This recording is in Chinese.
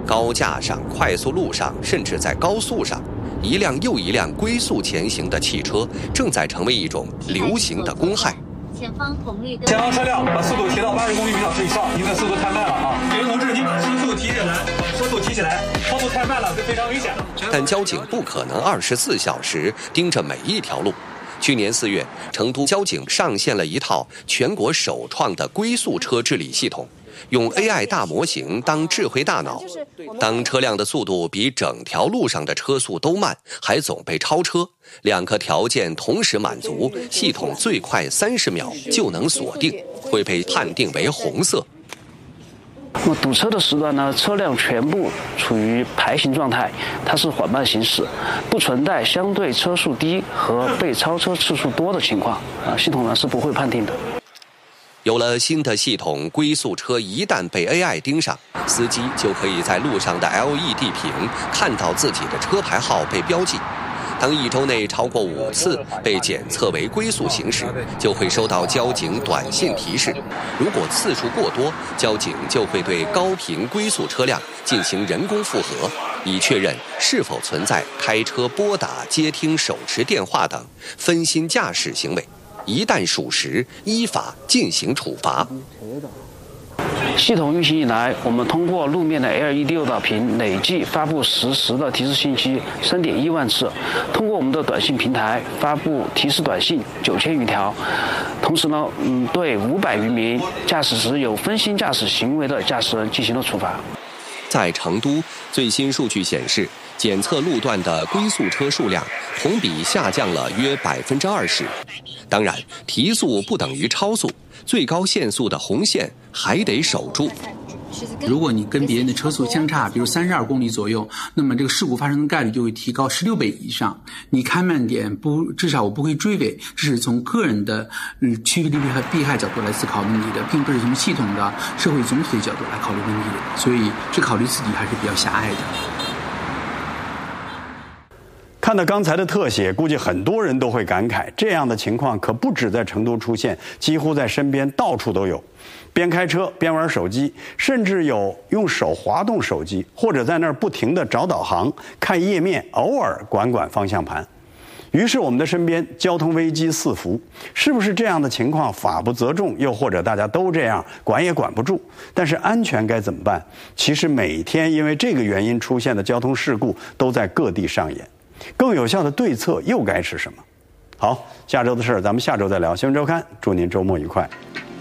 高架上、快速路上，甚至在高速上，一辆又一辆龟速前行的汽车正在成为一种流行的公害。 前方红绿灯。 前方车辆把速度提到80公里每小时以上，您的速度太慢了啊！警员同志，您把车速提起来，车速提起来，速度太慢了，这非常危险。 但交警不可能24小时盯着每一条路。去年4月，成都交警上线了一套全国首创的龟速车治理系统，用 AI 大模型当智慧大脑。当车辆的速度比整条路上的车速都慢，还总被超车，两个条件同时满足，系统最快30秒就能锁定，会被判定为红色。 那么堵车的时段呢，车辆全部处于排行状态，它是缓慢行驶，不存在相对车速低和被超车次数多的情况系统呢是不会判定的。 有了新的系统，龟速车一旦被 AI 盯上，司机就可以在路上的 LED 屏看到自己的车牌号被标记。当1周内超过5次被检测为龟速行驶，就会收到交警短信提示。如果次数过多，交警就会对高频龟速车辆进行人工复核，以确认是否存在开车拨打、接听手持电话等分心驾驶行为。一旦属实，依法进行处罚。 系统运行以来，我们通过路面的 LED 诱导屏累计发布实时的提示信息3.1万次，通过我们的短信平台发布提示短信9000余条。同时呢，对500余名驾驶时有分心驾驶行为的驾驶人进行了处罚。 在成都，最新数据显示，检测路段的龟速车数量同比下降了约20%。当然，提速不等于超速，最高限速的红线还得守住。 如果你跟别人的车速相差，比如32公里左右，那么这个事故发生的概率就会提高16倍以上。你开慢点，至少我不会追尾，这是从个人的趋利和弊害角度来思考问题的，并不是从系统的社会总体的角度来考虑问题的。所以，只考虑自己还是比较狭隘的。 看到刚才的特写，估计很多人都会感慨，这样的情况可不止在成都出现，几乎在身边到处都有。边开车边玩手机，甚至有用手滑动手机，或者在那儿不停地找导航、看页面，偶尔管方向盘。于是我们的身边交通危机四伏，是不是这样的情况法不责众，又或者大家都这样，管也管不住？但是安全该怎么办？其实每天因为这个原因出现的交通事故都在各地上演。更有效的对策又该是什么？好，下周的事儿咱们下周再聊。新闻周刊，祝您周末愉快。